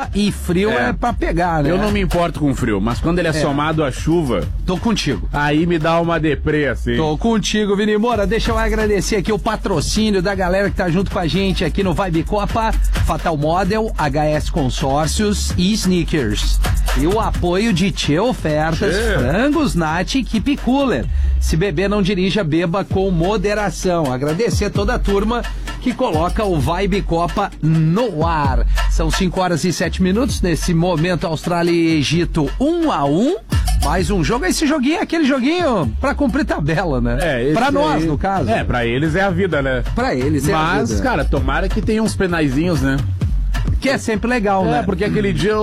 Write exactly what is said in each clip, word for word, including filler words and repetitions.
E frio é. é pra pegar, né? Eu não me importo com frio, mas quando ele é, é. somado à chuva... Tô contigo. Aí me dá uma deprê, assim. Tô contigo, Vini Moura. Deixa eu agradecer aqui o patrocínio da galera que tá junto com a gente aqui no Vibe Copa, Fatal Model, H S Consórcios e Sneakers. E o apoio de Tchê Ofertas, Tchê. Frangos Nat e Keep Cooler. Se beber, não dirija, beba com moderação. Agradecer a toda a turma que coloca o Vibe Copa no ar. São cinco horas e sete minutos. Nesse momento, Austrália e Egito um a um. Mais um jogo. Esse joguinho é aquele joguinho pra cumprir tabela, né? É, pra nós, aí, no caso. É, pra eles é a vida, né? Pra eles é Mas, a vida. Mas, cara, tomara que tenha uns penaizinhos, né? Que é sempre legal, é, né? É, porque aquele dia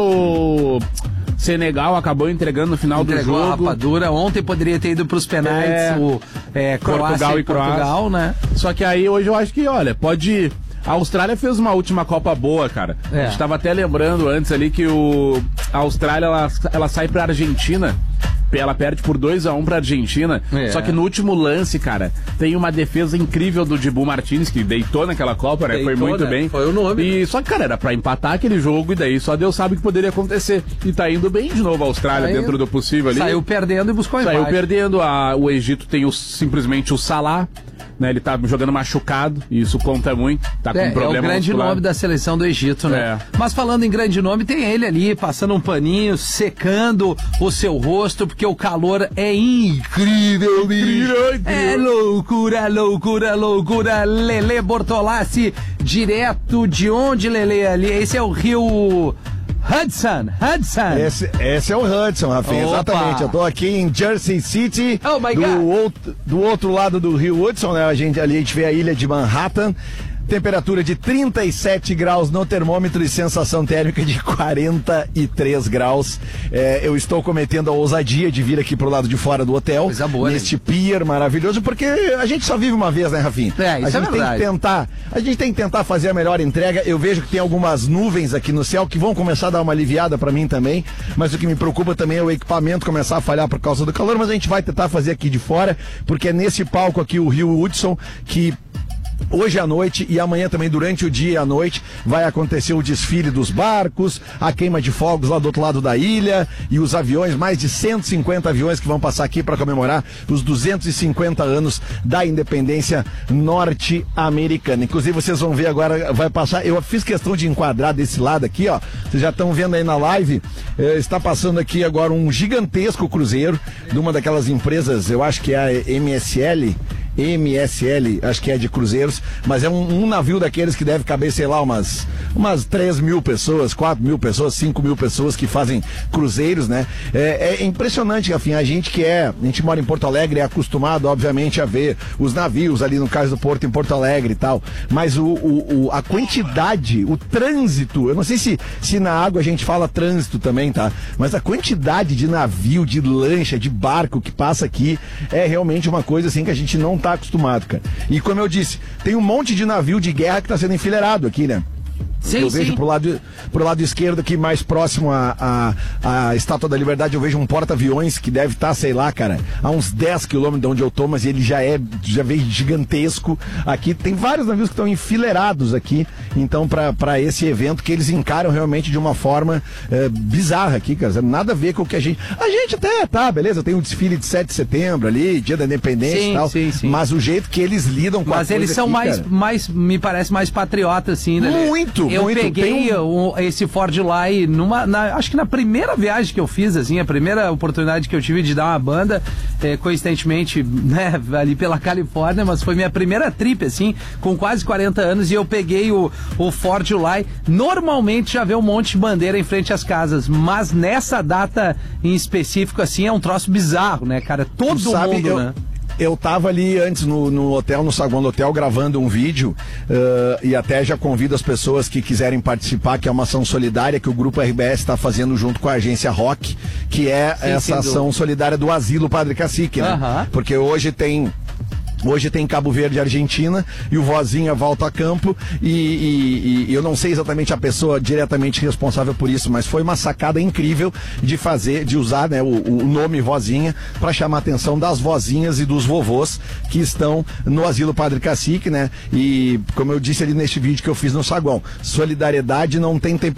o Senegal acabou entregando no final Entregou do jogo. a rapadura. Ontem poderia ter ido pros penais é, o é, Croácia Portugal e, e Croácia. Portugal, né? Só que aí hoje eu acho que, olha, pode... A Austrália fez uma última Copa boa, cara. É. A gente tava até lembrando antes ali que o... a Austrália, ela, ela sai pra Argentina... Ela perde por dois a um pra Argentina. É. Só que no último lance, cara, tem uma defesa incrível do Dibu Martins, que deitou naquela Copa, né? Deitou, foi muito né? bem. Foi o nome. E só que, cara, era pra empatar aquele jogo e daí só Deus sabe o que poderia acontecer. E tá indo bem de novo a Austrália, Saiu. dentro do possível ali. Saiu perdendo e buscou Saiu empate. perdendo. A, o Egito tem o, simplesmente o Salah. Né, ele tá jogando machucado, e isso conta muito, tá com é, um problema É o grande muscular. nome da seleção do Egito, né? É. Mas falando em grande nome, tem ele ali, passando um paninho, secando o seu rosto, porque o calor é incrível, bicho. É loucura, loucura, loucura. Lelê Bortolassi, direto de onde, Lelê? Ali, esse é o Rio... Hudson, Hudson. Esse, esse é o Hudson, Rafinha, Opa. exatamente. Eu tô aqui em Jersey City, oh my do, God. outro, do outro lado do Rio Hudson, né? A gente, ali a gente vê a ilha de Manhattan. Temperatura de trinta e sete graus no termômetro e sensação térmica de quarenta e três graus. É, eu estou cometendo a ousadia de vir aqui pro lado de fora do hotel. Coisa boa, neste né? pier maravilhoso, porque a gente só vive uma vez, né, Rafinha? É, isso a gente é tem que tentar, a gente tem que tentar fazer a melhor entrega. Eu vejo que tem algumas nuvens aqui no céu que vão começar a dar uma aliviada para mim também, mas o que me preocupa também é o equipamento começar a falhar por causa do calor, mas a gente vai tentar fazer aqui de fora, porque é nesse palco aqui, o Rio Hudson, que hoje à noite e amanhã também durante o dia e à noite vai acontecer o desfile dos barcos, a queima de fogos lá do outro lado da ilha e os aviões, mais de cento e cinquenta aviões que vão passar aqui para comemorar os duzentos e cinquenta anos da independência norte-americana. Inclusive vocês vão ver agora, vai passar, eu fiz questão de enquadrar desse lado aqui, ó, vocês já estão vendo aí na live, eh, está passando aqui agora um gigantesco cruzeiro de uma daquelas empresas, eu acho que é a M S L, M S L, acho que é de cruzeiros, mas é um, um navio daqueles que deve caber, sei lá, umas, umas três mil pessoas, quatro mil pessoas, cinco mil pessoas que fazem cruzeiros, né? É, é impressionante, Rafinha, a gente que é, a gente mora em Porto Alegre, é acostumado, obviamente, a ver os navios ali no caso do Porto em Porto Alegre e tal, mas o, o, o, a quantidade, o trânsito, eu não sei se, se na água a gente fala trânsito também, tá? Mas a quantidade de navio, de lancha, de barco que passa aqui é realmente uma coisa assim que a gente não tá acostumado, cara. E como eu disse, tem um monte de navio de guerra que tá sendo enfileirado aqui, né? Sim, eu sim. vejo pro lado, pro lado esquerdo aqui, mais próximo à a, a Estátua da Liberdade, eu vejo um porta-aviões que deve estar, tá, sei lá, cara, a uns dez quilômetros de onde eu tô, mas ele já é, já veio gigantesco. Aqui tem vários navios que estão enfileirados aqui, então, pra, pra esse evento que eles encaram realmente de uma forma é, bizarra aqui, cara. Nada a ver com o que a gente... A gente até, tá, beleza, tem um desfile de sete de setembro ali, Dia da Independência sim, e tal, sim, sim. mas o jeito que eles lidam com mas a eles coisa são aqui, mais, cara, mais, me parece, mais patriotas, assim, né? Muito! Eu muito. peguei um... Um, esse Ford Lai numa, na, acho que na primeira viagem que eu fiz, assim, a primeira oportunidade que eu tive de dar uma banda, é, coincidentemente, né, ali pela Califórnia, mas foi minha primeira trip, assim, com quase quarenta anos, e eu peguei o, o Ford Lai. Normalmente já vê um monte de bandeira em frente às casas, mas nessa data em específico, assim, é um troço bizarro, né, cara? Todo tu sabe, mundo, eu... né? Eu tava ali antes no, no hotel, no saguão do hotel, gravando um vídeo uh, e até já convido as pessoas que quiserem participar, que é uma ação solidária que o Grupo R B S está fazendo junto com a agência Rock, que é sim, essa ação solidária do Asilo Padre Cacique, né? Uh-huh. Porque hoje tem... Hoje tem Cabo Verde, Argentina, e o Vozinha volta a campo, e, e, e eu não sei exatamente a pessoa diretamente responsável por isso, mas foi uma sacada incrível de fazer, de usar, né, o, o nome Vozinha para chamar a atenção das vozinhas e dos vovôs que estão no Asilo Padre Cacique, né? E como eu disse ali neste vídeo que eu fiz no saguão, solidariedade não tem tempo